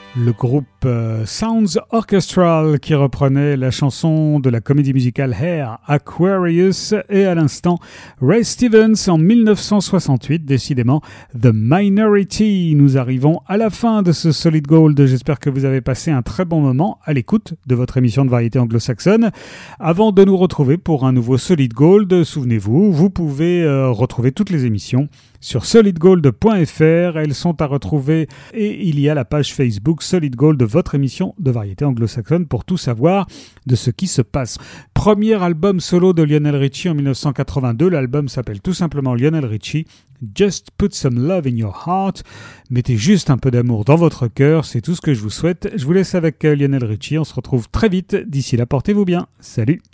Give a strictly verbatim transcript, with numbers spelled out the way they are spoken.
Le groupe euh, Sounds Orchestral qui reprenait la chanson de la comédie musicale Hair, Aquarius, et à l'instant Ray Stevens en dix-neuf cent soixante-huit, décidément The Minority. Nous arrivons à la fin de ce Solid Gold. J'espère que vous avez passé un très bon moment à l'écoute de votre émission de variété anglo-saxonne. Avant de nous retrouver pour un nouveau Solid Gold, souvenez-vous, vous pouvez euh, retrouver toutes les émissions sur solid gold point f r. Elles sont à retrouver et il y a la page Facebook Solid Gold, votre émission de variété anglo-saxonne, pour tout savoir de ce qui se passe. Premier album solo de Lionel Richie en dix-neuf cent quatre-vingt-deux. L'album s'appelle tout simplement Lionel Richie. Just put some love in your heart. Mettez juste un peu d'amour dans votre cœur, c'est tout ce que je vous souhaite. Je vous laisse avec Lionel Richie. On se retrouve très vite. D'ici là, portez-vous bien. Salut!